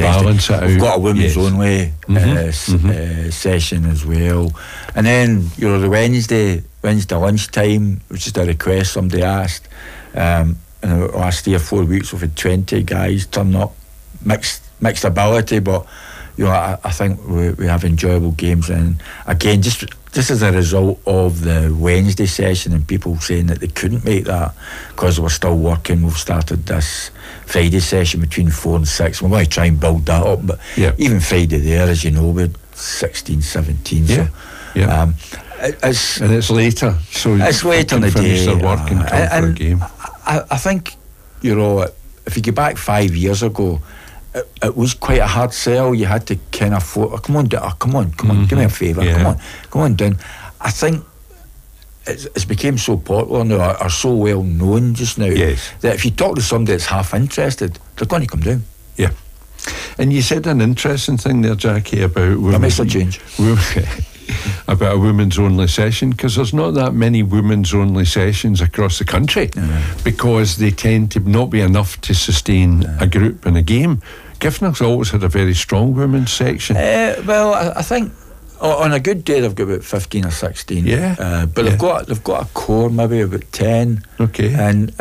balance it out. We've got a women's only session as well, and then the Wednesday lunchtime, which is a request somebody asked. In the last 3 or 4 weeks, we've had 20 guys turn up, mixed ability, but I think we have enjoyable games, and again, just as a result of the Wednesday session and people saying that they couldn't make that because they were still working, we've started this Friday session between 4 and 6. We're going to try and build that up, but even Friday there, as you know, we're 16, 17. And it's later, so it's later in the day. Their work and come for a game. I think if you go back 5 years ago, it was quite a hard sell. You had to kind of come on, give me a favour, come on down. I think it's become so popular now, are so well known just now, that if you talk to somebody that's half interested, they're going to come down. Yeah. And you said an interesting thing there, Jackie, about women. That makes a change. About a women's only session, because there's not that many women's only sessions across the country, because they tend to not be enough to sustain a group in a game. Giffnock's always had a very strong women's section. Well, I think on a good day they've got about 15 or 16. But they've got a core, maybe about 10. Okay. And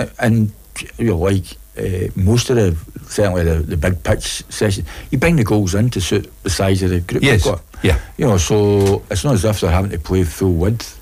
most of certainly the big pitch session, you bring the goals in to suit the size of the group you've got. So it's not as if they're having to play full width.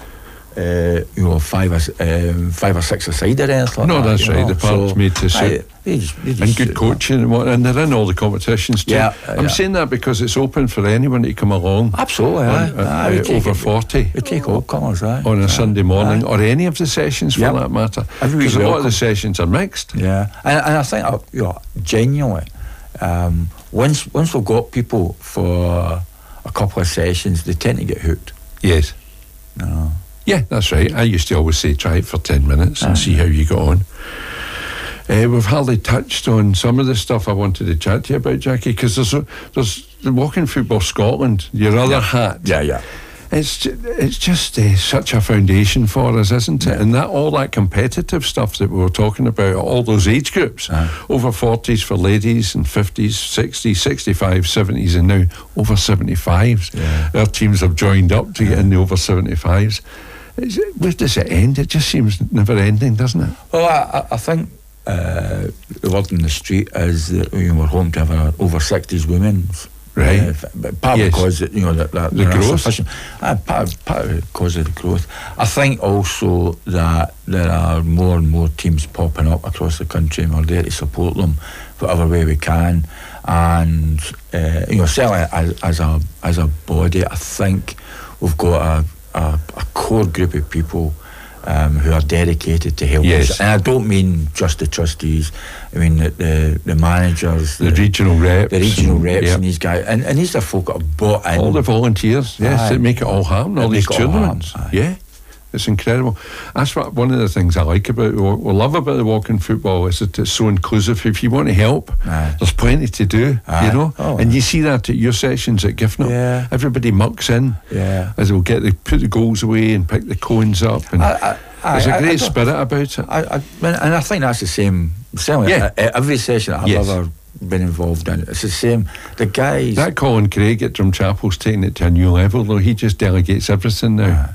5 or 6 aside or anything. No, that's right. The part's made to suit. And good coaching and they're in all the competitions too. I'm saying that because it's open for anyone to come along. Absolutely. Over 40. We take all comers on a Sunday morning, or any of the sessions for that matter. Because a lot of the sessions are mixed. And I think genuinely, once we've got people for a couple of sessions, they tend to get hooked. Yes. No. Yeah, that's right. I used to always say try it for 10 minutes and see how you got on. We've hardly touched on some of the stuff I wanted to chat to you about, Jackie, because there's the Walking Football Scotland, your other hat. It's just such a foundation for us, isn't it? And all that competitive stuff that we were talking about, all those age groups, over 40s for ladies and 50s, 60s, 65s, 70s, and now over 75s. Our teams have joined up to get in the over 75s. Where does it end? It just seems never ending, doesn't it? Well, I think the word in the street is that we're home to have an over 60s women's. Right. Part because that the growth. Part because of the growth. I think also that there are more and more teams popping up across the country, and we're there to support them whatever way we can. And certainly as a body, I think we've got a core group of people who are dedicated to help us. And I don't mean just the trustees. I mean the managers, the regional reps, and these guys, and these are folk that have bought in. All the volunteers, that make it all happen. All these tournaments, it's incredible. That's one of the things I like about we love about the Walking Football is that it's so inclusive. If you want to help, there's plenty to do, and you see that at your sessions at Giffnock. Everybody mucks in as they'll put the goals away and pick the cones up, and there's a great spirit about it. And I think that's the same. Certainly, every session that I've ever been involved in, it's the same. The guys. That Colin Craig at Drumchapel's taking it to a new level, though. He just delegates everything now.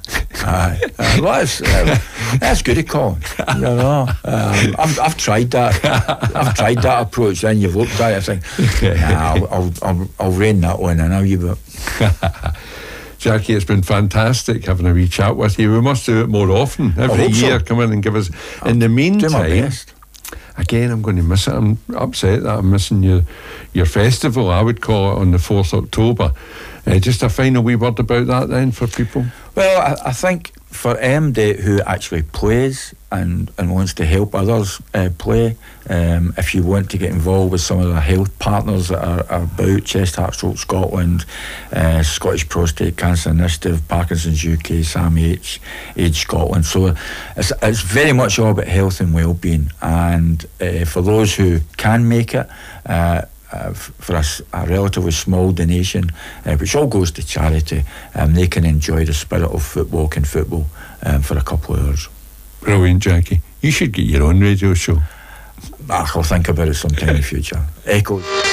That's good of Colin. I've tried that. I've tried that approach, and you've looked at it and think, I'll rein that one in a wee bit. Jackie, it's been fantastic having a wee chat with you. We must do it more often. Every year, come in and give us. In the meantime, do my best. Again, I'm going to miss it. I'm upset that I'm missing your festival, I would call it, on the 4th October. Just a final wee word about that then for people. Well, I think for MD who actually plays and wants to help others play, if you want to get involved with some of the health partners that are about, Chest, Heart, Stroke Scotland, Scottish Prostate Cancer Initiative, Parkinson's UK, SAMH, Age Scotland. So it's very much all about health and well-being. And for those who can make it, for a relatively small donation, which all goes to charity, they can enjoy the spirit of Walking Football for a couple of hours. Brilliant, Jackie. You should get your own radio show. I'll think about it sometime in the future. Echo.